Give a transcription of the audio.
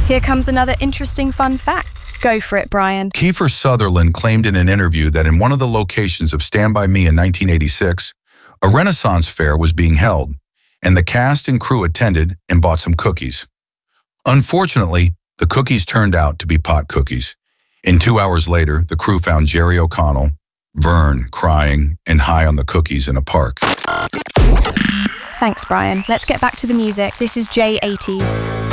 Here comes another interesting fun fact. Go for it, Brian. Kiefer Sutherland claimed in an interview that in one of the locations of Stand By Me in 1986, a Renaissance fair was being held, and the cast and crew attended and bought some cookies. Unfortunately, the cookies turned out to be pot cookies. And 2 hours later, the crew found Jerry O'Connell, Vern, crying and high on the cookies in a park. Thanks, Brian. Let's get back to the music. This is J80s.